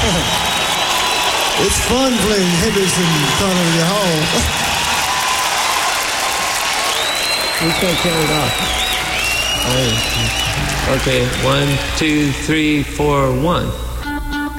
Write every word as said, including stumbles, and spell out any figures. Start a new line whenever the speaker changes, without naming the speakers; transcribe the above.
It's fun playing Hendrix and Connery Hall.
We can't count it off. All right. Okay, one, two, three, four, one.